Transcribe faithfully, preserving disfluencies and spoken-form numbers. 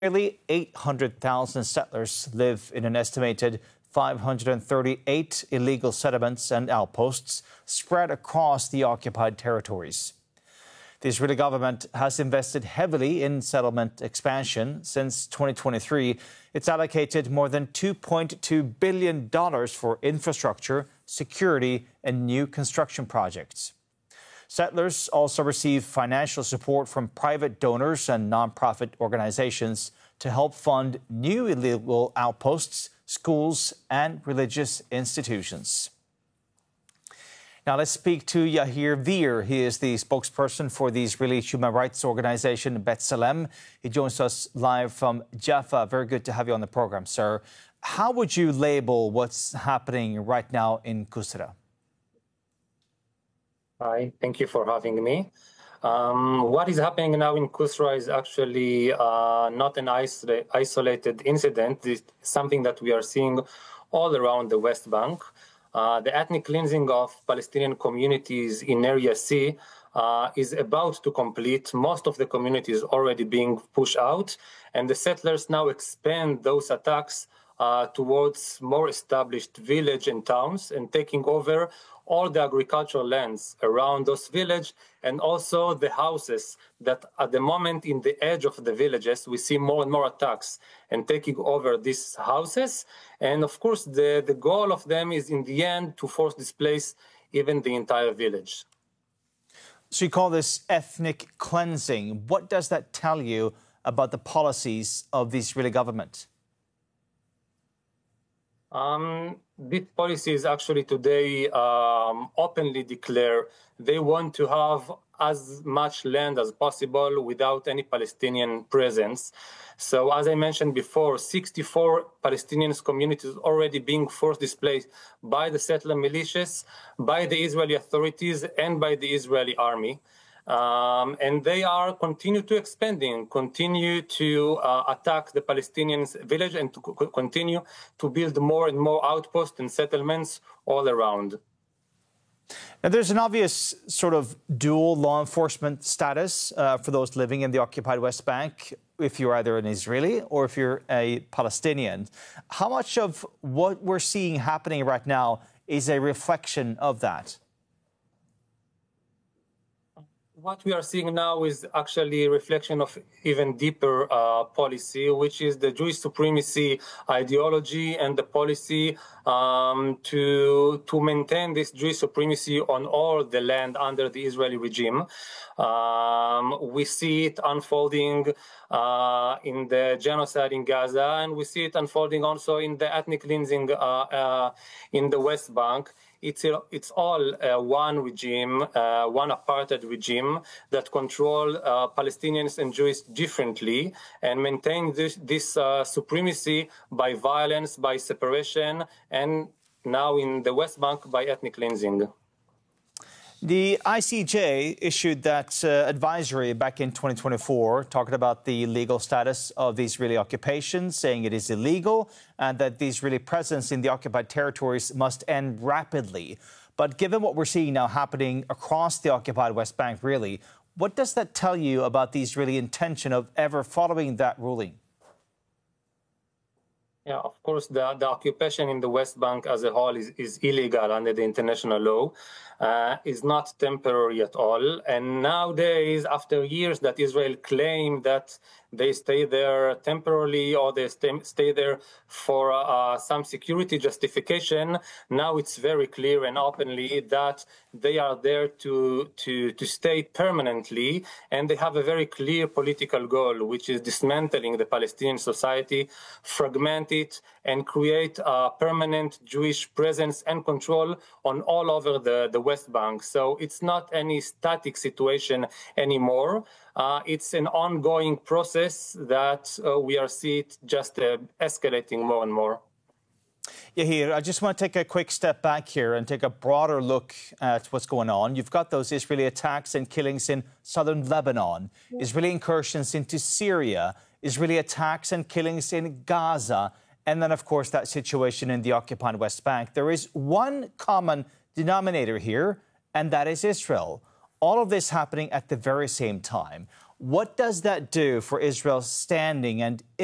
Nearly eight hundred thousand settlers live in an estimated five hundred thirty-eight illegal settlements and outposts spread across the occupied territories. The Israeli government has invested heavily in settlement expansion. Since twenty twenty-three, it's allocated more than two point two billion dollars for infrastructure, security, and new construction projects. Settlers also receive financial support from private donors and nonprofit organizations to help fund new illegal outposts, schools, and religious institutions. Now let's speak to Yair Veer. He is the spokesperson for the Israeli human rights organization B'Tselem. He joins us live from Jaffa. Very good to have you on the program, sir. How would you label what's happening right now in Kusra? Hi, thank you for having me. Um, what is happening now in Kusra is actually uh, not an iso- isolated incident. It's something that we are seeing all around the West Bank. Uh, the ethnic cleansing of Palestinian communities in Area C uh, is about to complete. Most of the community is already being pushed out, and the settlers now expand those attacks uh, towards more established villages and towns and taking over all the agricultural lands around those villages and also the houses that at the moment in the edge of the villages, we see more and more attacks and taking over these houses. And of course, the, the goal of them is in the end to force displace even the entire village. So you call this ethnic cleansing. What does that tell you about the policies of the Israeli government? Um, these policies actually today um, openly declare they want to have as much land as possible without any Palestinian presence. So as I mentioned before, sixty-four Palestinian communities already being forced displaced by the settler militias, by the Israeli authorities, and by the Israeli army. Um, and they are continue to expanding, continue to uh, attack the Palestinian village and to co- continue to build more and more outposts and settlements all around. Now, there's an obvious sort of dual law enforcement status uh, for those living in the occupied West Bank, if you're either an Israeli or if you're a Palestinian. How much of what we're seeing happening right now is a reflection of that? What we are seeing now is actually a reflection of even deeper uh, policy, which is the Jewish supremacy ideology and the policy um, to to maintain this Jewish supremacy on all the land under the Israeli regime. Um, we see it unfolding uh, in the genocide in Gaza, and we see it unfolding also in the ethnic cleansing uh, uh, in the West Bank. It's, it's all uh, one regime, uh, one apartheid regime that control uh, Palestinians and Jews differently and maintain this, this uh, supremacy by violence, by separation, and now in the West Bank by ethnic cleansing. The I C J issued that uh, advisory back in twenty twenty-four, talking about the legal status of the Israeli occupation, saying it is illegal and that the Israeli presence in the occupied territories must end rapidly. But given what we're seeing now happening across the occupied West Bank, really, what does that tell you about the Israeli intention of ever following that ruling? Yeah, of course, the, the occupation in the West Bank as a whole is, is illegal under the international law, uh, is not temporary at all. And nowadays, after years that Israel claimed that they stay there temporarily or they stay, stay there for uh, some security justification, now it's very clear and openly that they are there to, to, to stay permanently, and they have a very clear political goal, which is dismantling the Palestinian society, fragment it, and create a permanent Jewish presence and control on all over the, the West Bank. So it's not any static situation anymore. Uh, it's an ongoing process that uh, we are seeing just uh, escalating more and more. Yair, I just want to take a quick step back here and take a broader look at what's going on. You've got those Israeli attacks and killings in southern Lebanon, Israeli incursions into Syria, Israeli attacks and killings in Gaza, and then, of course, that situation in the occupied West Bank. There is one common denominator here, and that is Israel. All of this happening at the very same time. What does that do for Israel's standing and